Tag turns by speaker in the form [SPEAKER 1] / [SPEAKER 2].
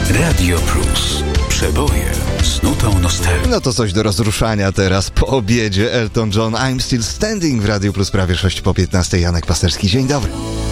[SPEAKER 1] Radio Plus. Przeboje z nutą nostalgii.
[SPEAKER 2] No to coś do rozruszania teraz po obiedzie. Elton John, I'm Still Standing w Radio Plus, prawie 6 po 15. Janek Pasterski, dzień dobry.